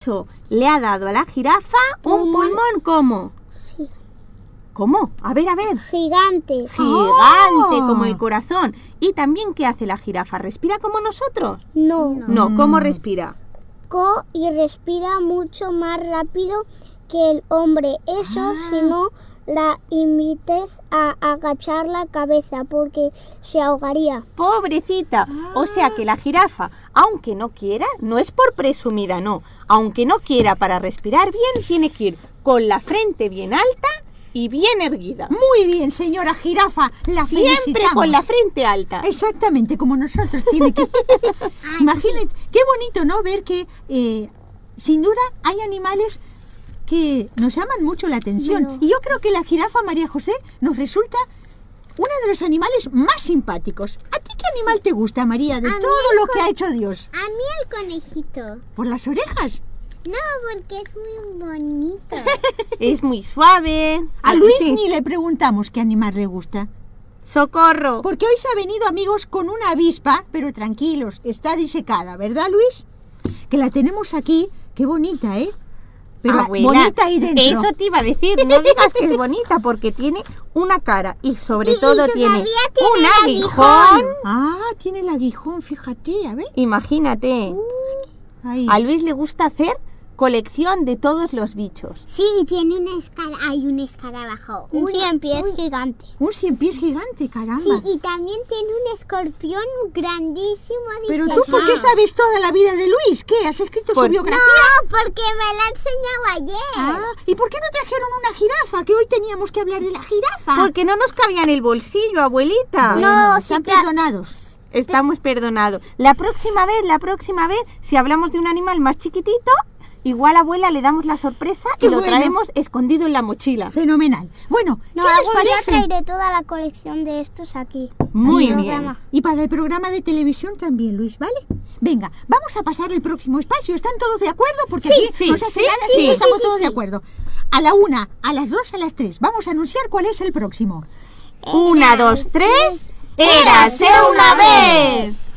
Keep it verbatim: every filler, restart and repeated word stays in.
eso le ha dado a la jirafa un pulmón, ¿cómo? ¿Cómo? A ver, a ver. Gigante. Gigante, oh. como el corazón. ¿Y también qué hace la jirafa? ¿Respira como nosotros? No. No, ¿cómo respira? Co y respira mucho más rápido que el hombre. Eso ah. si no la invites a agachar la cabeza porque se ahogaría. Pobrecita. Ah. O sea que la jirafa, aunque no quiera, no es por presumida, no. Aunque no quiera, para respirar bien, tiene que ir con la frente bien alta y bien erguida. Muy bien, señora jirafa, la Siempre felicitamos. Con la frente alta. Exactamente, como nosotros tiene que... Imagínate, sí. Qué bonito, ¿no? Ver que, eh, sin duda, hay animales que nos llaman mucho la atención. Bueno. Y yo creo que la jirafa, María José, nos resulta uno de los animales más simpáticos. ¿A ti qué animal te gusta, María, de a todo lo que ha hecho Dios? A mí el conejito. ¿Por las orejas? No, porque es muy bonito. Es muy suave. A Luis sí. ni le preguntamos qué animal le gusta. ¡Socorro! Porque hoy se ha venido, amigos, con una avispa, pero tranquilos, está disecada, ¿verdad, Luis? Que la tenemos aquí, qué bonita, ¿eh? Pero Abuela, bonita ahí dentro. Eso te iba a decir, no digas que es bonita, porque tiene una cara y sobre y, todo y tiene, tiene un aguijón. aguijón. Ah, tiene el aguijón, fíjate, a ver. Imagínate. Uh, ahí. A Luis le gusta hacer colección de todos los bichos. Sí, tiene un escara, hay un escarabajo, un cien pies uy, gigante. Un cien pies gigante, caramba. Sí, y también tiene un escorpión grandísimo. Pero tú, ¿por qué sabes toda la vida de Luis? ¿Qué? ¿Has escrito por... su biografía? No, porque me la han enseñado ayer. Ah, ¿y por qué no trajeron una jirafa? Que hoy teníamos que hablar de la jirafa. Porque no nos cabía en el bolsillo, abuelita. Bueno, no, están sí, perdonados. Estamos perdonados. La próxima vez, la próxima vez, si hablamos de un animal más chiquitito, igual, abuela, le damos la sorpresa y Qué lo bueno. traemos escondido en la mochila. Fenomenal. Bueno, no, ¿qué les parece? Yo traeré toda la colección de estos aquí. Muy bien. Programa. Y para el programa de televisión también, Luis, ¿vale? Venga, vamos a pasar el próximo espacio. ¿Están todos de acuerdo? Porque sí, aquí sí, no se hace sí, nada, sí, sí, estamos sí, todos sí. de acuerdo. A la una, a las dos, a las tres. Vamos a anunciar cuál es el próximo. Una, dos, tres. ¡Érase una vez!